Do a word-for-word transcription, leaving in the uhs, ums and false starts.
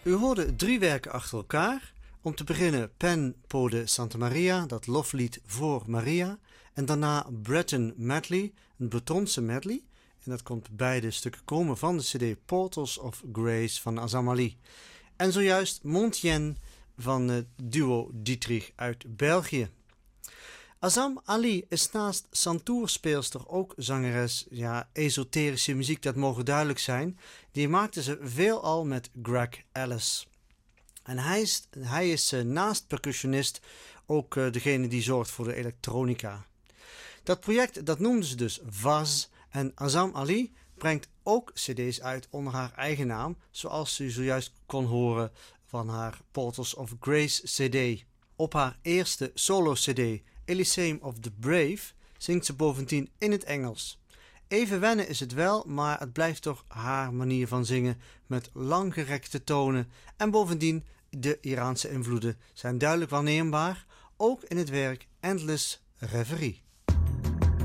U hoorde drie werken achter elkaar. Om te beginnen Pen Po de Santa Maria, dat loflied voor Maria. En daarna Breton Medley, een Bretonse medley. En dat komt beide stukken komen van de cd Portals of Grace van Azam Ali. En zojuist Montaigne van het duo Dietrich uit België. Azam Ali is naast santuurspeelster ook zangeres. Ja, esoterische muziek, dat mogen duidelijk zijn. Die maakte ze veelal met Greg Ellis. En hij is, hij is uh, naast percussionist ook uh, degene die zorgt voor de elektronica. Dat project dat noemden ze dus Vaz. En Azam Ali brengt ook cd's uit onder haar eigen naam, zoals u zojuist kon horen van haar Portals of Grace cd. Op haar eerste solo cd, Elysium of the Brave, zingt ze bovendien in het Engels. Even wennen is het wel, maar het blijft toch haar manier van zingen met langgerekte tonen en bovendien de Iraanse invloeden zijn duidelijk waarneembaar, ook in het werk Endless Reverie.